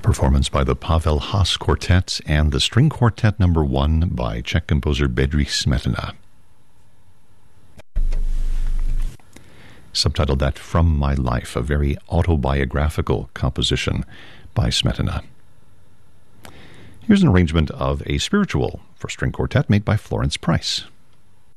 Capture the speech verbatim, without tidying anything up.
performance by the Pavel Haas Quartet and the String Quartet Number One by Czech composer Bedřich Smetana. Subtitled that From My Life, a very autobiographical composition by Smetana. Here's an arrangement of a spiritual for string quartet made by Florence Price.